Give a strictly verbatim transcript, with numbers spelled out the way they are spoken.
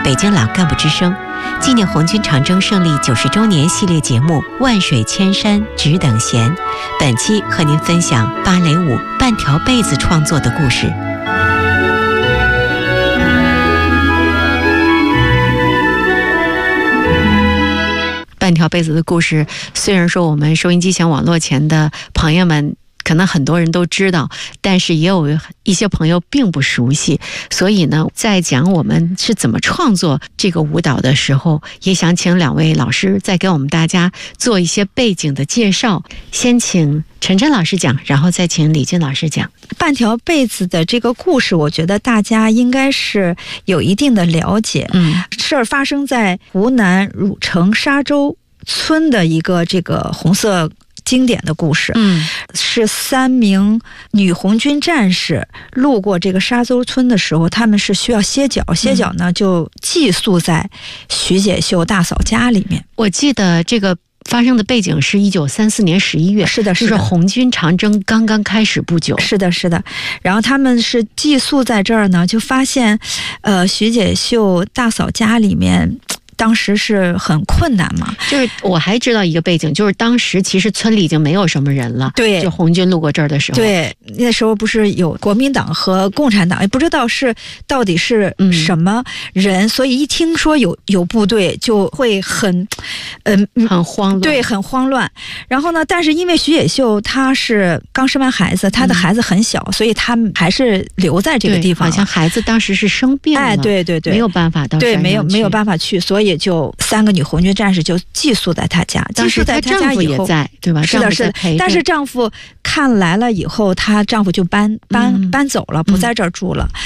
北京老干部之声纪念红军长征胜利九十周年系列节目《万水千山只等闲》，本期和您分享芭蕾舞半条被子创作的故事。半条被子的故事，虽然说我们收音机前网络前的朋友们可能很多人都知道，但是也有一些朋友并不熟悉，所以呢，在讲我们是怎么创作这个舞蹈的时候，也想请两位老师再给我们大家做一些背景的介绍。先请陈晨老师讲，然后再请李俊老师讲。 半条被子的这个故事，我觉得大家应该是有一定的了解。嗯，事儿发生在湖南汝城沙洲村的一个这个红色经典的故事。嗯，是三名女红军战士路过这个沙洲村的时候，他们是需要歇脚，歇脚呢就寄宿在徐锦绣大嫂家里面。 我记得这个发生的背景是一九三四年十一月， 是的，是的， 就是红军长征刚刚开始不久。 是的，是的。然后他们是寄宿在这儿呢，就发现，呃，徐锦绣大嫂家里面当时是很困难嘛。 就是我还知道一个背景，就是当时其实村里已经没有什么人了。 对， 就红军路过这儿的时候。 对，那时候不是有国民党和共产党，也不知道是到底是什么人，嗯、所以一听说有有部队就会很，嗯、呃， 很慌乱。 对，很慌乱。然后呢，但是因为徐锦绣她是刚生完孩子，她的孩子很小，嗯、所以他们还是留在这个地方。 好像孩子当时是生病了， 哎，对对对， 没有办法到对，没有没有办法去，所以就三个女红军战士就寄宿在她家。寄宿在她家以后， 在对吧？ 是的，是的。但是丈夫看来了以后，她丈夫就搬搬、嗯、搬走了，不在这儿住了。